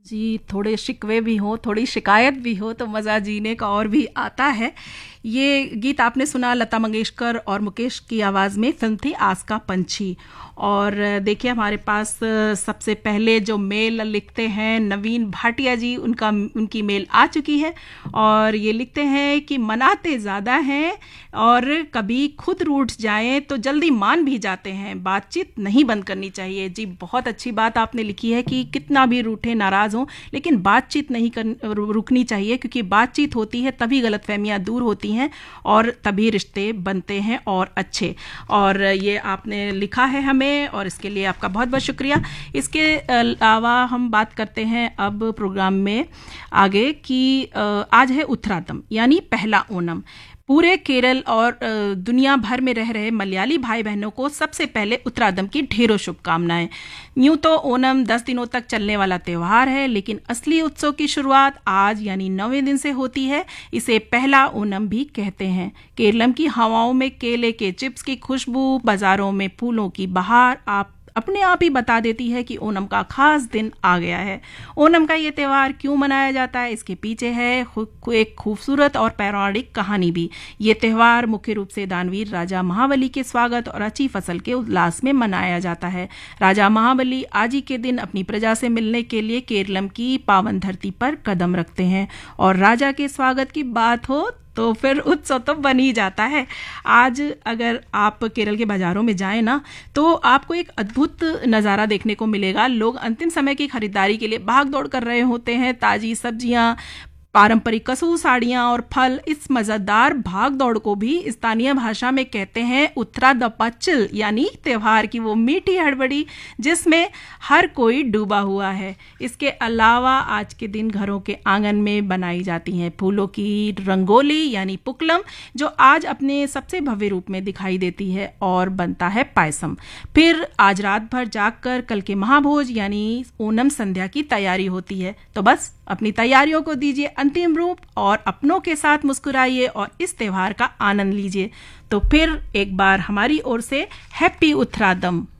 जी, थोड़े शिकवे भी हो, थोड़ी शिकायत भी हो तो मज़ा जीने का और भी आता है। ये गीत आपने सुना लता मंगेशकर और मुकेश की आवाज़ में, फिल्म थी आस का पंछी। और देखिए हमारे पास सबसे पहले जो मेल लिखते हैं नवीन भाटिया जी, उनकी मेल आ चुकी है और ये लिखते हैं कि मनाते ज़्यादा हैं और कभी खुद रूठ जाएं तो जल्दी मान भी जाते हैं, बातचीत नहीं बंद करनी चाहिए। जी, बहुत अच्छी बात आपने लिखी है कि कितना भी रूठे नाराज़ हों लेकिन बातचीत नहीं रुकनी चाहिए, क्योंकि बातचीत होती है तभी गलतफहमियां दूर होती हैं और तभी रिश्ते बनते हैं और अच्छे। और ये आपने लिखा है हमें और इसके लिए आपका बहुत बहुत शुक्रिया। इसके अलावा हम बात करते हैं अब प्रोग्राम में आगे कि आज है उत्तरादम यानी पहला ओणम। पूरे केरल और दुनिया भर में रह रहे मलयाली भाई बहनों को सबसे पहले उत्तरादम की ढेरों शुभकामनाएं। यूं तो ओणम 10 दिनों तक चलने वाला त्यौहार है, लेकिन असली उत्सव की शुरुआत आज यानी 9वें दिन से होती है। इसे पहला ओणम भी कहते हैं। केरलम की हवाओं में केले के चिप्स की खुशबू, बाजारों में फूलों की बहार अपने आप ही बता देती है कि ओणम का खास दिन आ गया है। ओणम का ये त्यौहार क्यों मनाया जाता है, इसके पीछे है एक खूबसूरत और पौराणिक कहानी भी। ये त्यौहार मुख्य रूप से दानवीर राजा महाबली के स्वागत और अच्छी फसल के उल्लास में मनाया जाता है। राजा महाबली आज ही के दिन अपनी प्रजा से मिलने के लिए केरलम की पावन धरती पर कदम रखते हैं और राजा के स्वागत की बात हो तो फिर उत्सव तो बन ही जाता है। आज अगर आप केरल के बाजारों में जाएं ना तो आपको एक अद्भुत नज़ारा देखने को मिलेगा। लोग अंतिम समय की खरीदारी के लिए भाग दौड़ कर रहे होते हैं। ताज़ी सब्जियां, पारंपरिक कसूर साड़ियां और फल, इस मजेदार भाग दौड़ को भी स्थानीय भाषा में कहते हैं उत्तरादपचिल, यानी त्योहार की वो मीठी हड़बड़ी जिसमें हर कोई डूबा हुआ है। इसके अलावा आज के दिन घरों के आंगन में बनाई जाती हैं फूलों की रंगोली यानी पुक्कलम, जो आज अपने सबसे भव्य रूप में दिखाई देती है, और बनता है पायसम। फिर आज रात भर जागकर कल के महाभोज यानी ओणम संध्या की तैयारी होती है। तो बस अपनी तैयारियों को दीजिए अंतिम रूप और अपनों के साथ मुस्कुराइए और इस त्योहार का आनंद लीजिए। तो फिर एक बार हमारी ओर से हैप्पी उत्तरादम।